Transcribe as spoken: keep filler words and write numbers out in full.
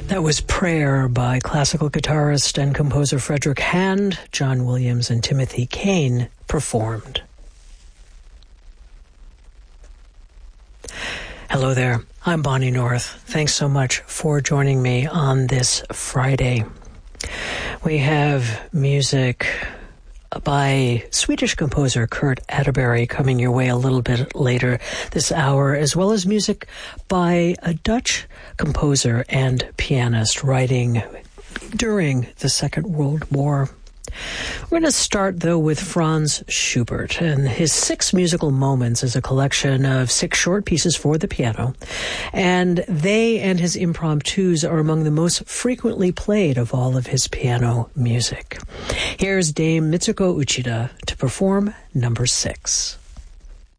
That was Prayer by classical guitarist and composer Frederick Hand. John Williams and Timothy Kane performed. Hello there, I'm Bonnie North. Thanks so much for joining me on this Friday. We have music by Swedish composer Kurt Atterbury coming your way a little bit later this hour, as well as music by a Dutch composer and pianist writing during the Second World War. We're going to start, though, with Franz Schubert, and his Six Musical Moments is a collection of six short pieces for the piano, and they and his impromptus are among the most frequently played of all of his piano music. Here's Dame Mitsuko Uchida to perform number six.